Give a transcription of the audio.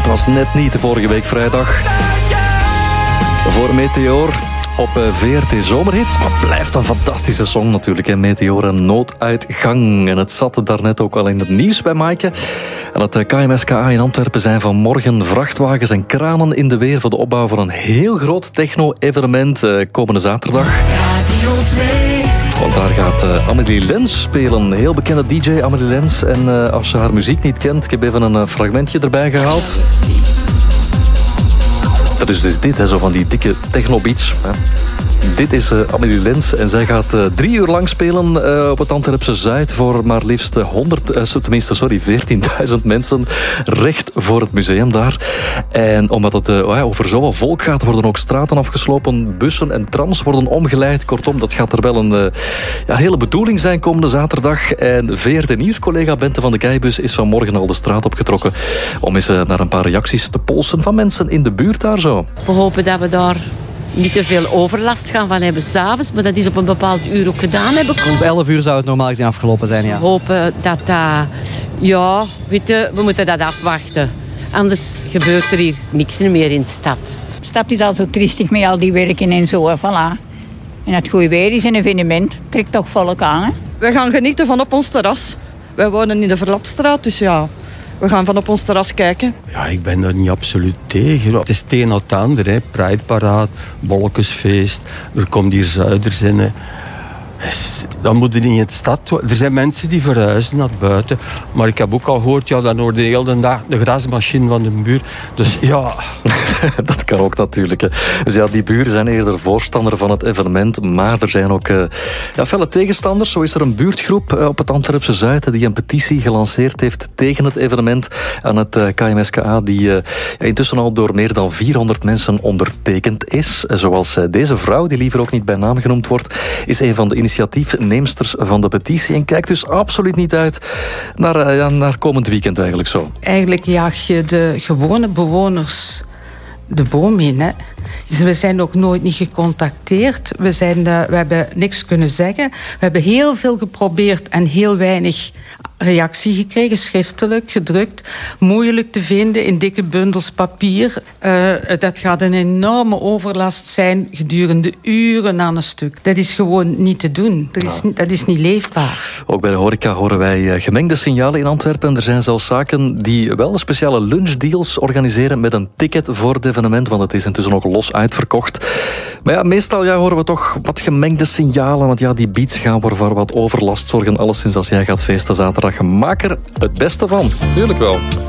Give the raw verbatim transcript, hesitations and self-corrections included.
was net niet de vorige week vrijdag. Voor Meteor op V R T Zomerhit. Maar het blijft een fantastische song natuurlijk. Hè? Meteor en Nooduitgang. En het zat daarnet ook al in het nieuws bij Maaike. En het K M S K A in Antwerpen zijn vanmorgen vrachtwagens en kranen in de weer voor de opbouw van een heel groot techno-evenement eh, komende zaterdag. Radio twee. Want daar gaat uh, Amélie Lens spelen. Een heel bekende D J, Amélie Lens. En uh, als je haar muziek niet kent, ik heb even een uh, fragmentje erbij gehaald. Dat is dus dit, hè, zo van die dikke techno-beats. Hè. Dit is uh, Amélie Lens en zij gaat uh, drie uur lang spelen uh, op het Antwerpse Zuid voor maar liefst honderd, uh, tenminste sorry, veertienduizend mensen recht voor het museum daar. En omdat het uh, oh ja, over zoveel volk gaat, worden ook straten afgeslopen, bussen en trams worden omgeleid. Kortom, dat gaat er wel een uh, ja, hele bedoeling zijn komende zaterdag. En V R T Nieuws-collega Bente van de Keibus is vanmorgen al de straat opgetrokken om eens uh, naar een paar reacties te polsen van mensen in de buurt daar zo. We hopen dat we daar niet te veel overlast gaan van hebben s'avonds, maar dat is op een bepaald uur ook gedaan hebben. Rond elf uur zou het normaal gezien afgelopen zijn, ja. We hopen dat dat... Ja, weet je, we moeten dat afwachten. Anders gebeurt er hier niks meer in de stad. De stad is al zo triestig met al die werken en zo, voilà. En het goede weer is een evenement, trekt toch volk aan, hè. We gaan genieten van op ons terras. Wij wonen in de Verlatstraat, dus ja... We gaan van op ons terras kijken. Ja, ik ben daar niet absoluut tegen. Het is het een na het ander. Hè. Prideparaat, Bolkensfeest. Er komt hier Zuiders in. Hè. Dan moet je niet in de stad. Er zijn mensen die verhuizen naar buiten. Maar ik heb ook al gehoord, ja, dan hoorde de hele dag de grasmachine van de buur. Dus ja... Dat kan ook natuurlijk. Hè. Dus ja, die buren zijn eerder voorstander van het evenement. Maar er zijn ook uh, ja, felle tegenstanders. Zo is er een buurtgroep uh, op het Antwerpse Zuid die een petitie gelanceerd heeft tegen het evenement aan het uh, K M S K A. Die uh, ja, intussen al door meer dan vierhonderd mensen ondertekend is. Zoals uh, deze vrouw, die liever ook niet bij naam genoemd wordt, is een van de initiatiefneemsters van de petitie. En kijkt dus absoluut niet uit naar, uh, ja, naar komend weekend eigenlijk zo. Eigenlijk jaag je de gewone bewoners de boom in, hè. Dus we zijn ook nooit niet gecontacteerd. We, zijn, uh, we hebben niks kunnen zeggen. We hebben heel veel geprobeerd en heel weinig reactie gekregen, schriftelijk, gedrukt. Moeilijk te vinden in dikke bundels papier. Uh, dat gaat een enorme overlast zijn gedurende uren aan een stuk. Dat is gewoon niet te doen. Dat is, ja. dat is niet leefbaar. Ook bij de horeca horen wij gemengde signalen in Antwerpen. Er zijn zelfs zaken die wel speciale lunchdeals organiseren met een ticket voor het evenement, want het is intussen ook los uitverkocht. Maar ja, meestal ja, horen we toch wat gemengde signalen, want ja, die beats gaan voor wat overlast zorgen, alleszins als jij gaat feesten zaterdag. Maak er het beste van. Tuurlijk wel.